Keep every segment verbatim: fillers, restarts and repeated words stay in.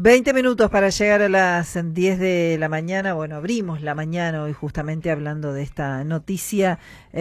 veinte minutos para llegar a las diez de la mañana. Bueno, abrimos la mañana hoy justamente hablando de esta noticia,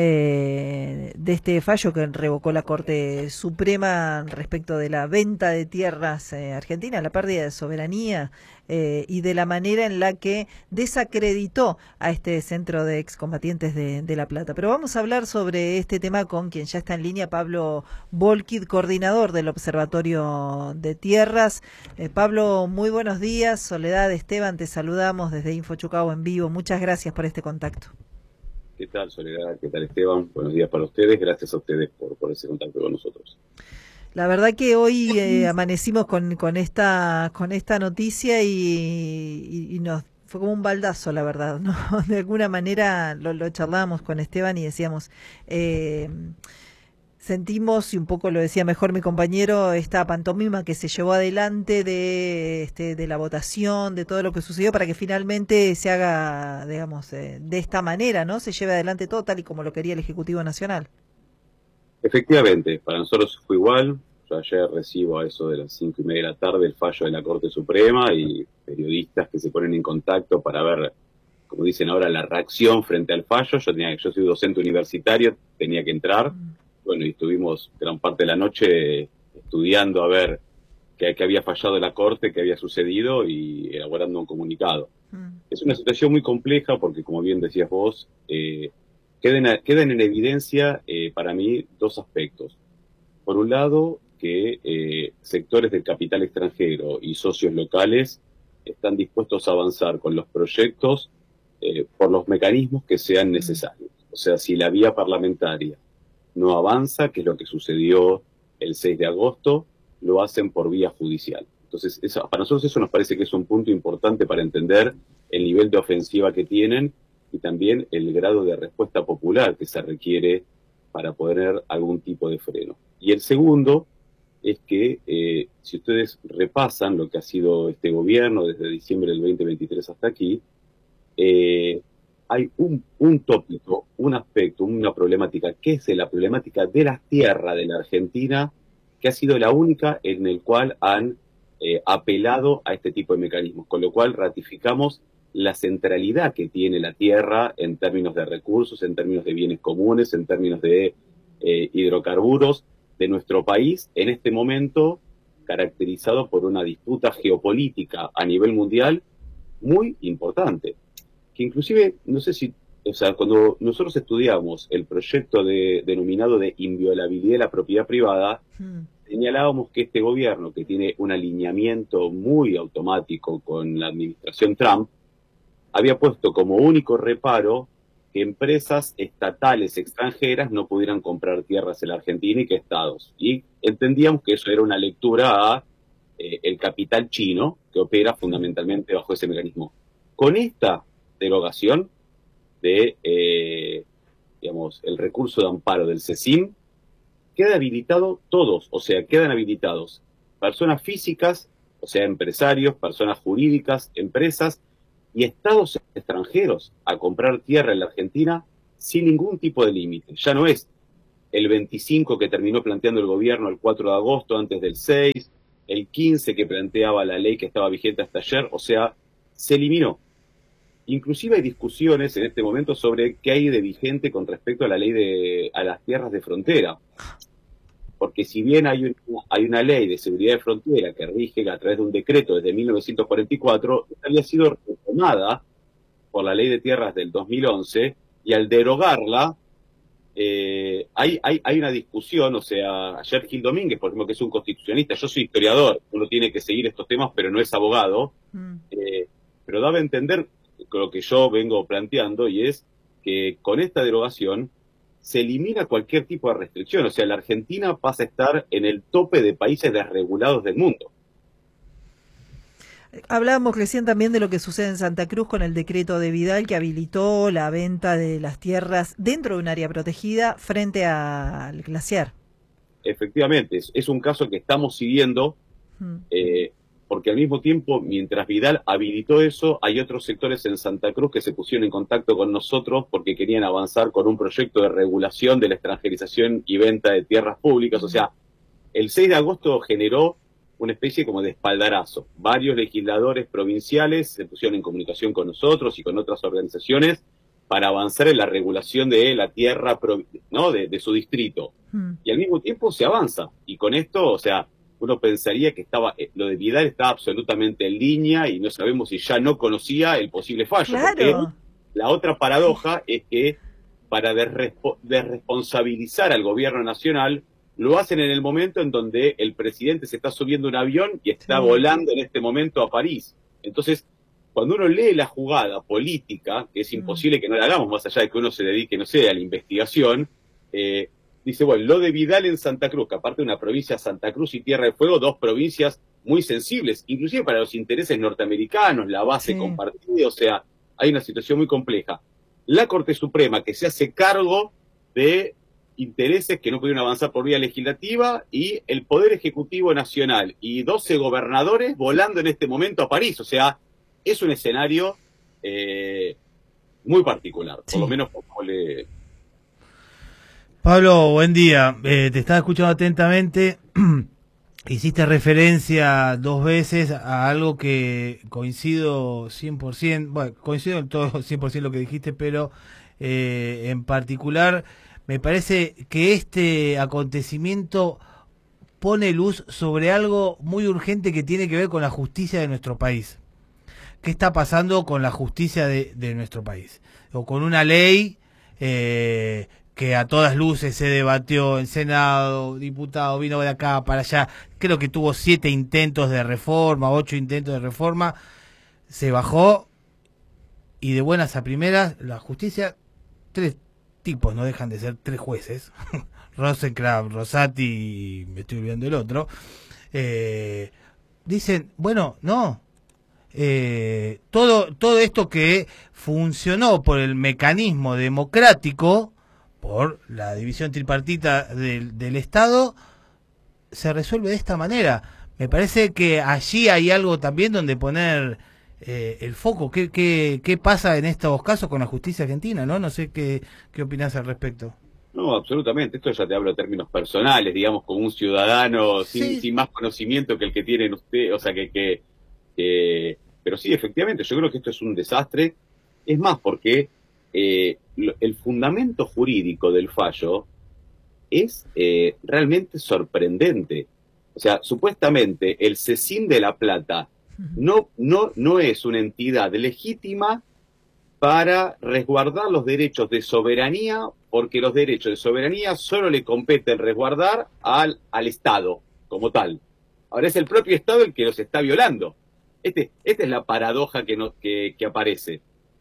eh, de este fallo que revocó la Corte Suprema respecto de la venta de tierras eh, argentinas, la pérdida de soberanía eh, y de la manera en la que desacreditó a este centro de excombatientes de, de La Plata. Pero vamos a hablar sobre este tema con quien ya está en línea, Pablo Volkid, coordinador del Observatorio de Tierras. Eh, Pablo, muy buenos días. Soledad, Esteban, te saludamos desde InfoChucao en vivo. Muchas gracias por este contacto. ¿Qué tal, Soledad? ¿Qué tal, Esteban? Buenos días para ustedes. Gracias a ustedes por, por ese contacto con nosotros. La verdad que hoy eh, amanecimos con, con esta con esta noticia y, y, y nos fue como un baldazo, la verdad, ¿no? De alguna manera lo, lo charlábamos con Esteban y decíamos... Eh, Sentimos, y un poco lo decía mejor mi compañero, esta pantomima que se llevó adelante de, este, de la votación, de todo lo que sucedió, para que finalmente se haga, digamos, eh, de esta manera, ¿no? Se lleve adelante todo tal y como lo quería el Ejecutivo Nacional. Efectivamente, para nosotros fue igual. Yo ayer recibo a eso de las cinco y media de la tarde el fallo de la Corte Suprema y periodistas que se ponen en contacto para ver, como dicen ahora, la reacción frente al fallo. Yo tenía, yo soy docente universitario, tenía que entrar. Mm. Bueno, y estuvimos gran parte de la noche estudiando a ver qué, qué había fallado la Corte, qué había sucedido y elaborando un comunicado. Mm. Es una situación muy compleja porque, como bien decías vos, eh, quedan, quedan en evidencia eh, para mí dos aspectos. Por un lado, que eh, sectores del capital extranjero y socios locales están dispuestos a avanzar con los proyectos eh, por los mecanismos que sean necesarios. O sea, si la vía parlamentaria no avanza, que es lo que sucedió el seis de agosto, lo hacen por vía judicial. Entonces, eso, para nosotros eso nos parece que es un punto importante para entender el nivel de ofensiva que tienen y también el grado de respuesta popular que se requiere para poner algún tipo de freno. Y el segundo es que, eh, si ustedes repasan lo que ha sido este gobierno desde diciembre del veinte veintitrés hasta aquí, eh, hay un, un tópico, un aspecto, una problemática, que es la problemática de las tierras de la Argentina, que ha sido la única en el cual han eh, apelado a este tipo de mecanismos, con lo cual ratificamos la centralidad que tiene la tierra en términos de recursos, en términos de bienes comunes, en términos de eh, hidrocarburos de nuestro país, en este momento caracterizado por una disputa geopolítica a nivel mundial muy importante. Que inclusive, no sé si, o sea, cuando nosotros estudiamos el proyecto de, denominado de inviolabilidad de la propiedad privada, hmm. señalábamos que este gobierno, que tiene un alineamiento muy automático con la administración Trump, había puesto como único reparo que empresas estatales extranjeras no pudieran comprar tierras en la Argentina y que estados. Y entendíamos que eso era una lectura a eh, el capital chino, que opera fundamentalmente bajo ese mecanismo. Con esta derogación de, eh, digamos, el recurso de amparo del CECIM, queda habilitado todos, o sea, quedan habilitados personas físicas, o sea, empresarios, personas jurídicas, empresas y estados extranjeros a comprar tierra en la Argentina sin ningún tipo de límite. Ya no es el veinticinco que terminó planteando el gobierno el cuatro de agosto antes del seis, el quince que planteaba la ley que estaba vigente hasta ayer, o sea, se eliminó. Inclusive hay discusiones en este momento sobre qué hay de vigente con respecto a la ley de a las tierras de frontera. Porque si bien hay, un, hay una ley de seguridad de frontera que rige a través de un decreto desde mil novecientos cuarenta y cuatro, había sido retomada por la ley de tierras del dos mil once, y al derogarla, eh, hay, hay, hay una discusión, o sea, ayer Gil Domínguez, por ejemplo, que es un constitucionalista, yo soy historiador, uno tiene que seguir estos temas, pero no es abogado, mm. eh, pero daba a entender lo que yo vengo planteando, y es que con esta derogación se elimina cualquier tipo de restricción. O sea, la Argentina pasa a estar en el tope de países desregulados del mundo. Hablábamos recién también de lo que sucede en Santa Cruz con el decreto de Vidal que habilitó la venta de las tierras dentro de un área protegida frente al glaciar. Efectivamente, es, es un caso que estamos siguiendo, hmm. eh, porque al mismo tiempo, mientras Vidal habilitó eso, hay otros sectores en Santa Cruz que se pusieron en contacto con nosotros porque querían avanzar con un proyecto de regulación de la extranjerización y venta de tierras públicas. O sea, el seis de agosto generó una especie como de espaldarazo. Varios legisladores provinciales se pusieron en comunicación con nosotros y con otras organizaciones para avanzar en la regulación de la tierra, ¿no? de, de su distrito. Mm. Y al mismo tiempo se avanza. Y con esto, o sea, uno pensaría que estaba lo de Vidal estaba absolutamente en línea y no sabemos si ya no conocía el posible fallo. Claro. Porque la otra paradoja es que para desrespo desresponsabilizar al gobierno nacional, lo hacen en el momento en donde el presidente se está subiendo un avión y está sí. volando en este momento a París. Entonces, cuando uno lee la jugada política, que es imposible que no la hagamos más allá de que uno se dedique, no sé, a la investigación, eh, dice, bueno, lo de Vidal en Santa Cruz, que aparte de una provincia, Santa Cruz y Tierra del Fuego, dos provincias muy sensibles, inclusive para los intereses norteamericanos, la base sí. compartida, o sea, hay una situación muy compleja. La Corte Suprema, que se hace cargo de intereses que no pudieron avanzar por vía legislativa, y el Poder Ejecutivo Nacional, y doce gobernadores volando en este momento a París, o sea, es un escenario eh, muy particular, por sí. lo menos como le... Pablo, buen día. Eh, te estaba escuchando atentamente. Hiciste referencia dos veces a algo que coincido cien por ciento, bueno, coincido en todo cien por ciento lo que dijiste, pero eh, en particular me parece que este acontecimiento pone luz sobre algo muy urgente que tiene que ver con la justicia de nuestro país. ¿Qué está pasando con la justicia de, de nuestro país? O con una ley eh, que a todas luces se debatió en Senado, diputado, vino de acá para allá, creo que tuvo siete intentos de reforma, ocho intentos de reforma, se bajó y de buenas a primeras la justicia, tres tipos, no dejan de ser tres jueces, Rosencrantz, Rosati y me estoy olvidando del otro, eh, dicen, bueno, no, eh, todo, todo esto que funcionó por el mecanismo democrático, por la división tripartita del, del Estado, se resuelve de esta manera. Me parece que allí hay algo también donde poner eh, el foco. ¿Qué, qué, ¿Qué pasa en estos casos con la justicia argentina? No, no sé qué, qué opinás al respecto. No, absolutamente. Esto ya te hablo en términos personales, digamos, como un ciudadano sí. sin, sin más conocimiento que el que tienen usted, o sea, que, que, que... Pero sí, efectivamente, yo creo que esto es un desastre. Es más, porque eh, el fundamento jurídico del fallo es eh, realmente sorprendente. O sea, supuestamente el CECIN de La Plata no, no, no es una entidad legítima para resguardar los derechos de soberanía, porque los derechos de soberanía solo le competen resguardar al, al Estado como tal. Ahora es el propio Estado el que los está violando. Este, esta es la paradoja que, no, que, que aparece.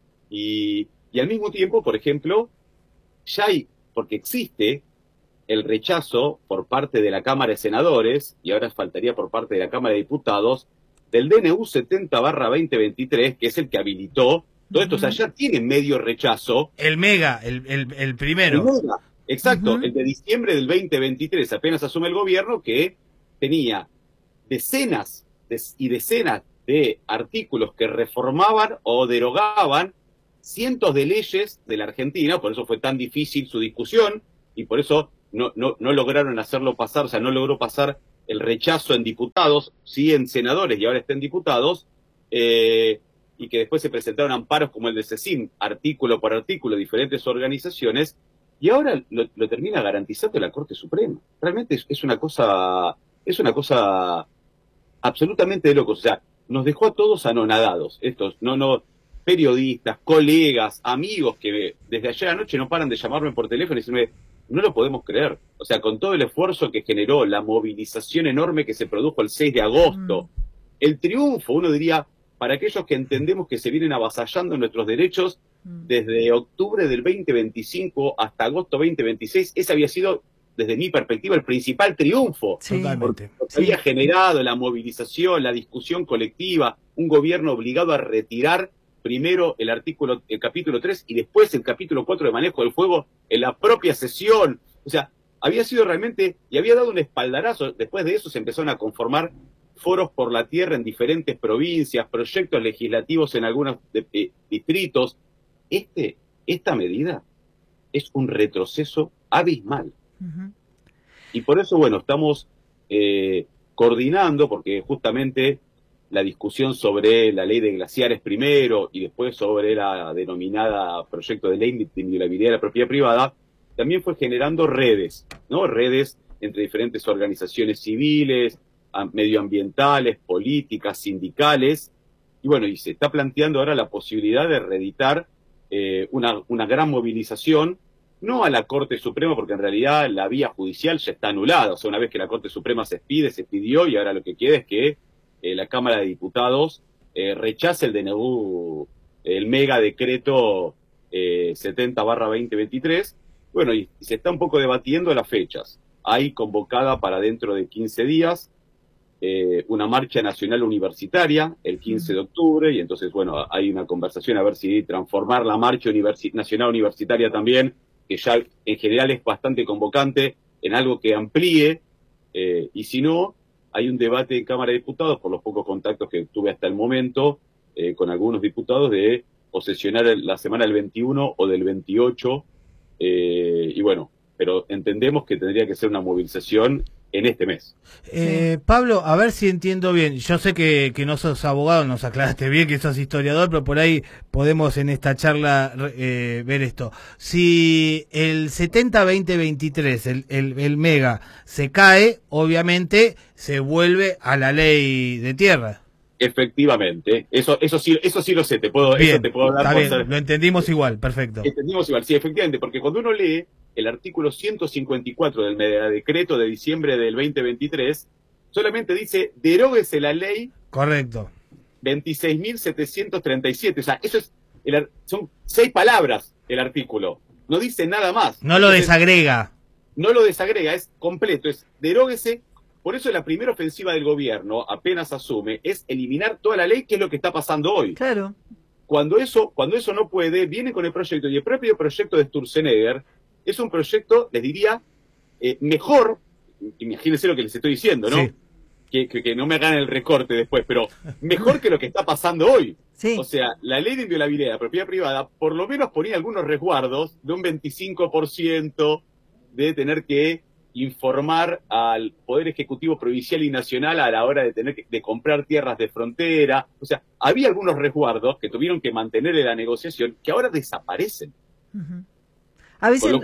Y, y al mismo tiempo, por ejemplo, ya hay, porque existe el rechazo por parte de la Cámara de Senadores, y ahora faltaría por parte de la Cámara de Diputados, del D N U setenta barra veinte veintitrés, que es el que habilitó todo esto. Uh-huh. O sea, ya tiene medio rechazo. El mega, el, el, el primero. El mega, exacto, uh-huh. el de diciembre del veinte veintitrés, apenas asume el gobierno, que tenía decenas de, y decenas de artículos que reformaban o derogaban cientos de leyes de la Argentina, por eso fue tan difícil su discusión, y por eso no, no, no lograron hacerlo pasar, o sea, no logró pasar el rechazo en diputados, sí en senadores, y ahora está en diputados, eh, y que después se presentaron amparos como el de CECIN, artículo por artículo, diferentes organizaciones, y ahora lo, lo termina garantizando la Corte Suprema. Realmente es, es una cosa, es una cosa absolutamente de locos. O sea, nos dejó a todos anonadados, estos, no, no, periodistas, colegas, amigos que desde ayer anoche no paran de llamarme por teléfono y decirme, no lo podemos creer. O sea, con todo el esfuerzo que generó, la movilización enorme que se produjo el seis de agosto, mm. el triunfo, uno diría, para aquellos que entendemos que se vienen avasallando nuestros derechos mm. desde octubre del veinte veinticinco hasta agosto veinte veintiséis, ese había sido, desde mi perspectiva, el principal triunfo. Sí. Totalmente. Porque sí. había generado la movilización, la discusión colectiva, un gobierno obligado a retirar primero el artículo, el capítulo tres y después el capítulo cuatro de manejo del fuego en la propia sesión. O sea, había sido realmente, y había dado un espaldarazo. Después de eso se empezaron a conformar foros por la tierra en diferentes provincias, proyectos legislativos en algunos de, eh, distritos. Este, esta medida es un retroceso abismal. Uh-huh. Y por eso, bueno, estamos eh, coordinando, porque justamente la discusión sobre la ley de glaciares primero y después sobre la denominada proyecto de ley de inviolabilidad de la propiedad privada, también fue generando redes, ¿no? Redes entre diferentes organizaciones civiles, medioambientales, políticas, sindicales, y bueno, y se está planteando ahora la posibilidad de reeditar eh, una, una gran movilización, no a la Corte Suprema, porque en realidad la vía judicial ya está anulada, o sea, una vez que la Corte Suprema se pide, se pidió, y ahora lo que queda es que eh, la Cámara de Diputados eh, rechace el D N U, el mega decreto eh, setenta barra veinte veintitrés, bueno, y, y se está un poco debatiendo las fechas. Hay convocada para dentro de quince días eh, una marcha nacional universitaria el quince de octubre, y entonces, bueno, hay una conversación a ver si transformar la marcha universi- nacional universitaria también, que ya en general es bastante convocante, en algo que amplíe, eh, y si no, hay un debate en Cámara de Diputados, por los pocos contactos que tuve hasta el momento, eh, con algunos diputados, de posesionar la semana del veintiuno o del veintiocho, eh, y bueno, pero entendemos que tendría que ser una movilización en este mes. Eh, Pablo, a ver si entiendo bien. Yo sé que, que no sos abogado, nos aclaraste bien que sos historiador, pero por ahí podemos en esta charla eh, ver esto. Si el setenta veinte veintitrés, el, el, el mega, se cae, obviamente se vuelve a la ley de tierra. Efectivamente, eso eso sí eso sí lo sé, te puedo, bien, eso te puedo dar está por bien, ser... lo entendimos igual, perfecto. Entendimos igual, sí, efectivamente, porque cuando uno lee el artículo ciento cincuenta y cuatro del decreto de diciembre del veinte veintitrés, solamente dice, deróguese la ley... Correcto. veintiséis mil setecientos treinta y siete, o sea, eso es, el, son seis palabras el artículo, no dice nada más. No lo Entonces, desagrega. No lo desagrega, es completo, es deróguese. Por eso la primera ofensiva del gobierno, apenas asume, es eliminar toda la ley, que es lo que está pasando hoy. Claro. Cuando eso, cuando eso no puede, viene con el proyecto, y el propio proyecto de Sturzenegger es un proyecto, les diría, eh, mejor, imagínense lo que les estoy diciendo, ¿no? Sí. Que, que, que no me hagan el recorte después, pero mejor que lo que está pasando hoy. Sí. O sea, la ley de inviolabilidad de la propiedad privada por lo menos ponía algunos resguardos de un veinticinco por ciento de tener que informar al Poder Ejecutivo Provincial y Nacional a la hora de tener que, de comprar tierras de frontera. O sea, había algunos resguardos que tuvieron que mantener en la negociación que ahora desaparecen. Uh-huh. A veces...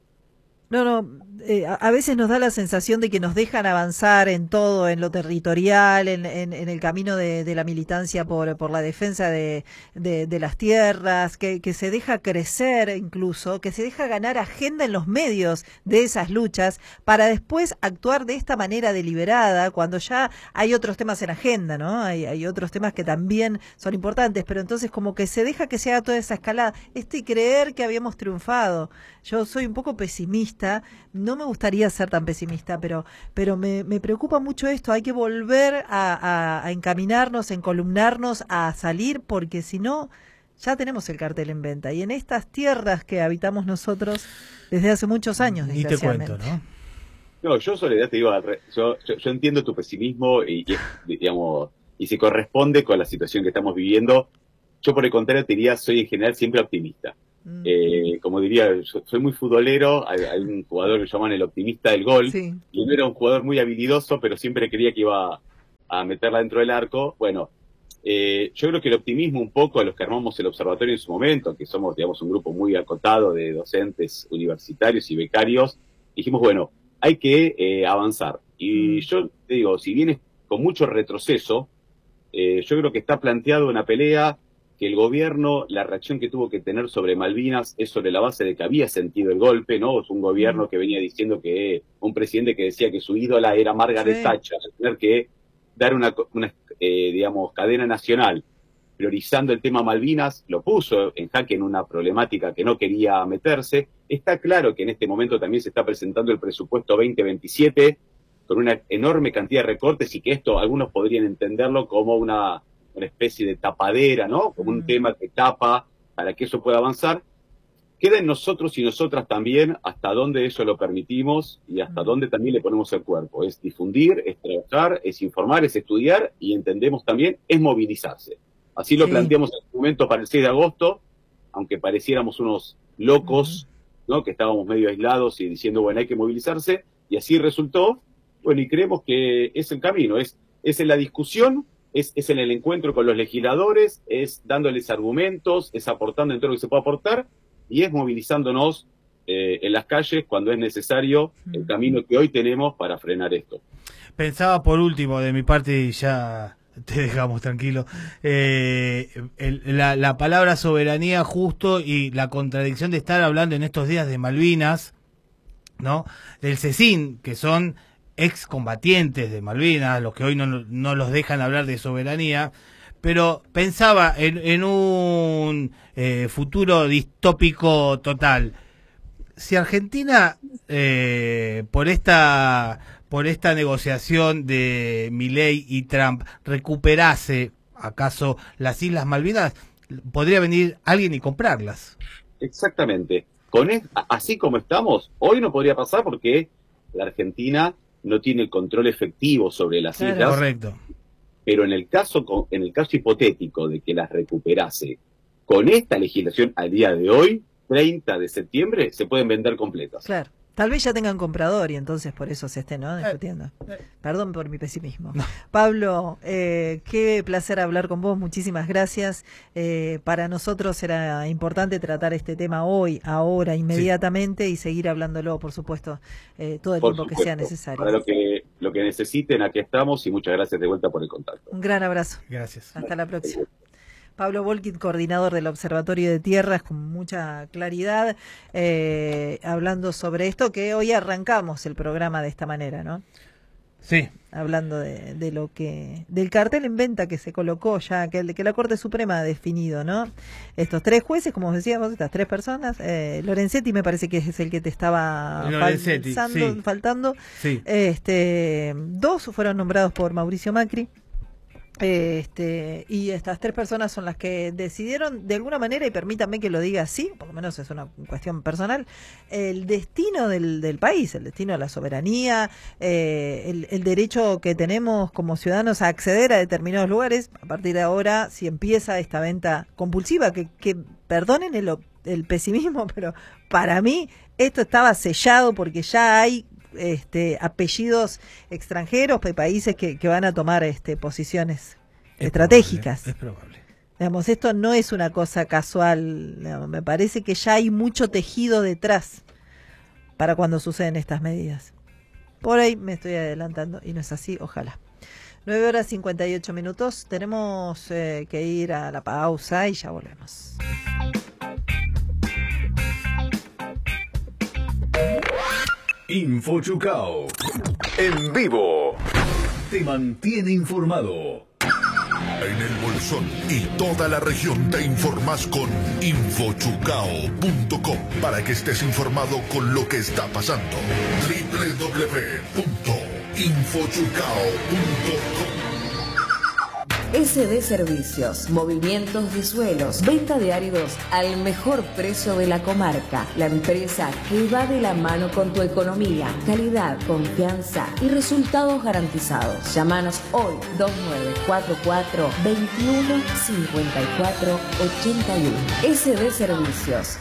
No, no, eh, a veces nos da la sensación de que nos dejan avanzar en todo, en lo territorial, en, en, en el camino de, de la militancia por, por la defensa de, de, de las tierras, que, que se deja crecer incluso, que se deja ganar agenda en los medios de esas luchas para después actuar de esta manera deliberada cuando ya hay otros temas en agenda, ¿no? Hay, hay otros temas que también son importantes, pero entonces como que se deja que se haga toda esa escalada, este creer que habíamos triunfado. Yo soy un poco pesimista. No me gustaría ser tan pesimista, pero pero me, me preocupa mucho esto. Hay que volver a, a, a encaminarnos, encolumnarnos, a salir, porque si no, ya tenemos el cartel en venta. Y en estas tierras que habitamos nosotros desde hace muchos años, ni te cuento, ¿no? No, yo, Soledad, te digo, yo, yo, yo entiendo tu pesimismo y, y, digamos, y se corresponde con la situación que estamos viviendo. Yo, por el contrario, te diría, soy en general siempre optimista. Eh, como diría, yo soy muy futbolero, hay, hay un jugador que llaman el optimista del gol, sí. Y no era un jugador muy habilidoso, pero siempre creía que iba a meterla dentro del arco. Bueno, eh, yo creo que el optimismo un poco, a los que armamos el observatorio en su momento, que somos, digamos, un grupo muy acotado de docentes universitarios y becarios, dijimos, bueno, hay que eh, avanzar. Y mm. yo te digo, si vienes con mucho retroceso, eh, yo creo que está planteado una pelea que el gobierno, la reacción que tuvo que tener sobre Malvinas es sobre la base de que había sentido el golpe, ¿no? Es un gobierno que venía diciendo que, un presidente que decía que su ídola era Margaret sí. Thatcher, tener que dar una, una eh, digamos, cadena nacional priorizando el tema Malvinas, lo puso en jaque en una problemática que no quería meterse. Está claro que en este momento también se está presentando el presupuesto veinte veintisiete con una enorme cantidad de recortes y que esto algunos podrían entenderlo como una una especie de tapadera, ¿no? Como un mm. tema que tapa para que eso pueda avanzar. Queda en nosotros y nosotras también hasta dónde eso lo permitimos y hasta mm. dónde también le ponemos el cuerpo. Es difundir, es trabajar, es informar, es estudiar y entendemos también, es movilizarse. Así lo sí. planteamos en su momento para el seis de agosto, aunque pareciéramos unos locos, mm. ¿no? Que estábamos medio aislados y diciendo, bueno, hay que movilizarse, y así resultó. Bueno, y creemos que es el camino, es, es en la discusión, es, es en el encuentro con los legisladores, es dándoles argumentos, es aportando en todo lo que se puede aportar, y es movilizándonos eh, en las calles cuando es necesario el camino que hoy tenemos para frenar esto. Pensaba por último, de mi parte, y ya te dejamos tranquilo, eh, el, la, la palabra soberanía justo y la contradicción de estar hablando en estos días de Malvinas, ¿no? Del CECIN, que son excombatientes de Malvinas, los que hoy no, no los dejan hablar de soberanía, pero pensaba en, en un eh, futuro distópico total. Si Argentina, eh, por esta por esta negociación de Milei y Trump, recuperase acaso las Islas Malvinas, podría venir alguien y comprarlas. Exactamente. Con es, así como estamos, hoy no podría pasar porque la Argentina no tiene el control efectivo sobre las Claro. islas. Correcto. Pero en el caso en el caso hipotético de que las recuperase con esta legislación al día de hoy, treinta de septiembre, se pueden vender completas. Claro. Tal vez ya tengan comprador y entonces por eso se esté, ¿no? discutiendo. Perdón por mi pesimismo. No. Pablo, eh, qué placer hablar con vos. Muchísimas gracias. Eh, para nosotros era importante tratar este tema hoy, ahora, inmediatamente, sí. y seguir hablándolo, por supuesto, eh, todo el por tiempo supuesto. que sea necesario. Para lo que, lo que necesiten, aquí estamos y muchas gracias de vuelta por el contacto. Un gran abrazo. Gracias. Hasta la próxima. Pablo Volkin, coordinador del Observatorio de Tierras, con mucha claridad, eh, hablando sobre esto, que hoy arrancamos el programa de esta manera, ¿no? Sí. Hablando de, de lo que, del cartel en venta que se colocó ya, que, que la Corte Suprema ha definido, ¿no? Estos tres jueces, como decíamos, estas tres personas, eh, Lorenzetti me parece que es el que te estaba Lorenzetti, faltando, sí. faltando. Sí. Este, dos fueron nombrados por Mauricio Macri. Este, y estas tres personas son las que decidieron de alguna manera, y permítanme que lo diga así, por lo menos es una cuestión personal, el destino del, del país, el destino de la soberanía, eh, el, el derecho que tenemos como ciudadanos a acceder a determinados lugares. A partir de ahora, si empieza esta venta compulsiva, que, que perdonen el, el pesimismo, pero para mí esto estaba sellado porque ya hay Este, apellidos extranjeros, países que, que van a tomar este, posiciones es estratégicas. Probable, es probable. Digamos, esto no es una cosa casual. Digamos, me parece que ya hay mucho tejido detrás para cuando suceden estas medidas. Por ahí me estoy adelantando y no es así, ojalá. nueve horas cincuenta y ocho minutos. Tenemos eh, que ir a la pausa y ya volvemos. InfoChucao. En vivo. Te mantiene informado. En el Bolsón y toda la región te informás con info chucao punto com para que estés informado con lo que está pasando. doble u doble u doble u punto info chucao punto com. S D Servicios, movimientos de suelos, venta de áridos al mejor precio de la comarca. La empresa que va de la mano con tu economía, calidad, confianza y resultados garantizados. Llámanos hoy dos nueve cuatro cuatro, dos uno cinco cuatro ocho uno. S D Servicios.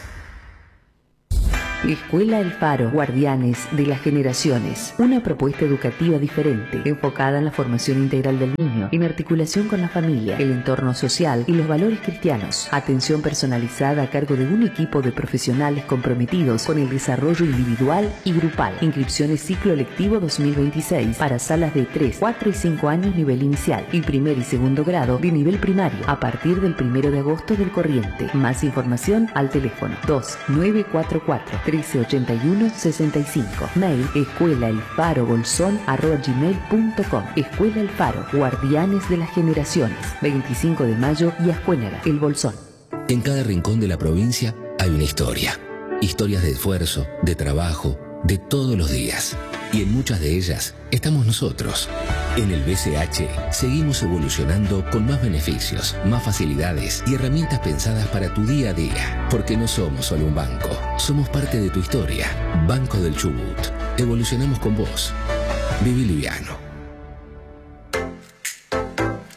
Escuela El Faro, Guardianes de las Generaciones. Una propuesta educativa diferente, enfocada en la formación integral del niño, en articulación con la familia, el entorno social y los valores cristianos. Atención personalizada a cargo de un equipo de profesionales comprometidos con el desarrollo individual y grupal. Inscripciones ciclo lectivo dos mil veintiséis para salas de tres, cuatro y cinco años nivel inicial y primer y segundo grado de nivel primario a partir del primero de agosto del corriente. Más información al teléfono dos nueve cuatro cuatro, trece ochenta y uno sesenta y cinco. Mail escuelaelfarobolsón arroba gmail punto com. Escuela El Faro, Guardianes de las Generaciones. veinticinco de mayo y Ascuénaga, El Bolsón. En cada rincón de la provincia hay una historia. Historias de esfuerzo, de trabajo, de todos los días. Y en muchas de ellas estamos nosotros. En el B C H seguimos evolucionando con más beneficios, más facilidades y herramientas pensadas para tu día a día. Porque no somos solo un banco, somos parte de tu historia. Banco del Chubut. Evolucionamos con vos. Viví liviano.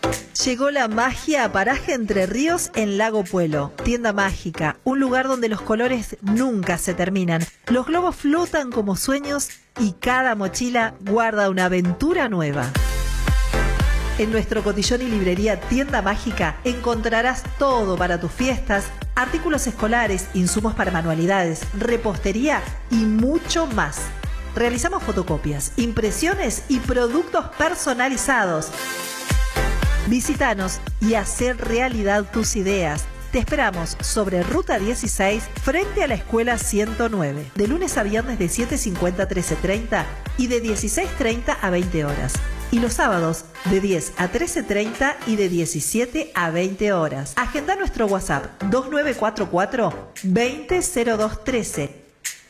Llegó la magia a Paraje Entre Ríos en Lago Puelo. Tienda mágica, un lugar donde los colores nunca se terminan. Los globos flotan como sueños y cada mochila guarda una aventura nueva. En nuestro cotillón y librería Tienda Mágica encontrarás todo para tus fiestas, artículos escolares, insumos para manualidades, repostería y mucho más. Realizamos fotocopias, impresiones y productos personalizados. Visítanos y hacer realidad tus ideas. Te esperamos sobre Ruta dieciséis, frente a la Escuela ciento nueve, de lunes a viernes de siete cincuenta a trece treinta y de dieciséis treinta a veinte horas. Y los sábados de diez a trece treinta y de diecisiete a veinte horas. Agenda nuestro WhatsApp dos nueve cuatro cuatro, veinte cero dos trece.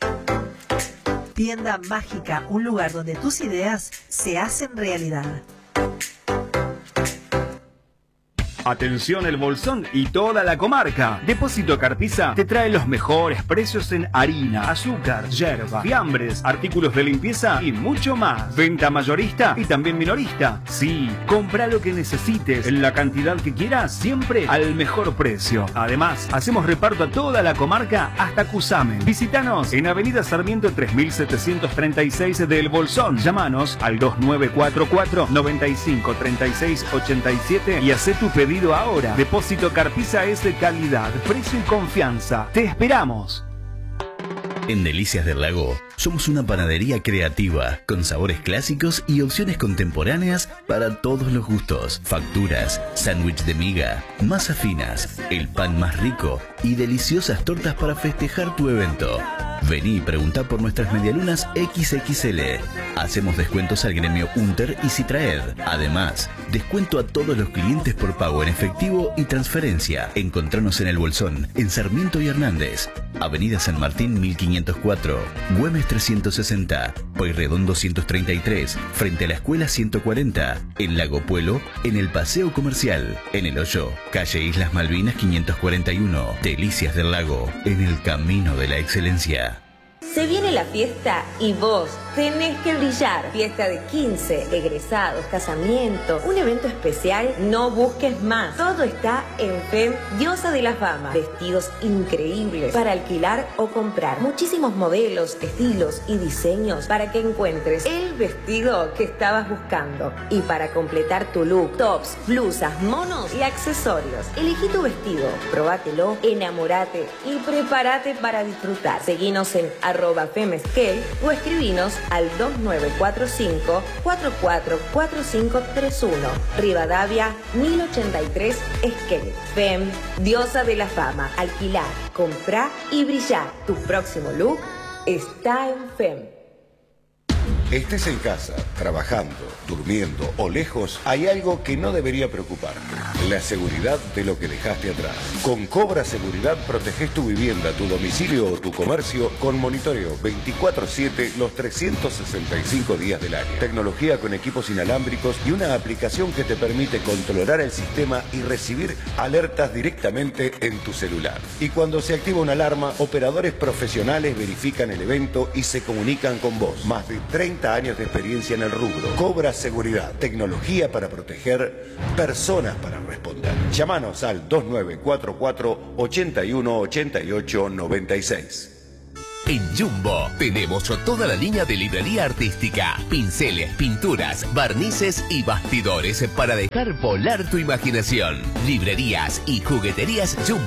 Tienda Mágica, un lugar donde tus ideas se hacen realidad. Atención El Bolsón y toda la comarca. Depósito Carpiza te trae los mejores precios en harina, azúcar, yerba, fiambres, artículos de limpieza y mucho más. Venta mayorista y también minorista. Sí, compra lo que necesites en la cantidad que quieras, siempre al mejor precio. Además, hacemos reparto a toda la comarca hasta Cusamen. Visítanos en Avenida Sarmiento tres mil setecientos treinta y seis de El Bolsón. Llámanos al dos nueve cuatro cuatro, nueve cinco, tres seis, ocho siete y haz tu pedido ahora. Depósito Carpiza es de calidad, precio y confianza. Te esperamos. En Delicias del Lago somos una panadería creativa con sabores clásicos y opciones contemporáneas para todos los gustos. Facturas, sándwich de miga, masas finas, el pan más rico y deliciosas tortas para festejar tu evento. Vení y preguntá por nuestras medialunas equis equis ele. Hacemos descuentos al gremio Unter y Citraed. Además, descuento a todos los clientes por pago en efectivo y transferencia. Encontranos en El Bolsón, en Sarmiento y Hernández. Avenida San Martín mil quinientos cuatro, Güemes trescientos sesenta, Pueyrredón doscientos treinta y tres, frente a la Escuela ciento cuarenta, en Lago Puelo, en el Paseo Comercial, en El Hoyo, calle Islas Malvinas quinientos cuarenta y uno, Delicias del Lago, en el camino de la excelencia. Se viene la fiesta y vos tenés que brillar. Fiesta de quince, egresados, casamiento, un evento especial, no busques más. Todo está en F E M Diosa de la Fama. Vestidos increíbles para alquilar o comprar. Muchísimos modelos, estilos y diseños para que encuentres el vestido que estabas buscando. Y para completar tu look, tops, blusas, monos y accesorios. Elegí tu vestido, probátelo, enamorate y prepárate para disfrutar. Seguinos en arroba femscale o escribinos al dos nueve cuatro cinco, cuatro cuatro cuatro cinco tres uno. Rivadavia mil ochenta y tres Esquel. F E M, Diosa de la Fama. Alquilar, comprar y brillar. Tu próximo look está en F E M. Estés en casa, trabajando, durmiendo o lejos, hay algo que no debería preocuparte. La seguridad de lo que dejaste atrás. Con Cobra Seguridad proteges tu vivienda, tu domicilio o tu comercio con monitoreo veinticuatro siete los trescientos sesenta y cinco días del año. Tecnología con equipos inalámbricos y una aplicación que te permite controlar el sistema y recibir alertas directamente en tu celular. Y cuando se activa una alarma, operadores profesionales verifican el evento y se comunican con vos. Más de treinta años de experiencia en el rubro. Cobra Seguridad, tecnología para proteger, personas para responder. Llámanos al dos nueve cuatro cuatro, ocho uno, ocho ocho nueve seis. En Jumbo tenemos toda la línea de librería artística, pinceles, pinturas, barnices y bastidores para dejar volar tu imaginación. Librerías y jugueterías Jumbo.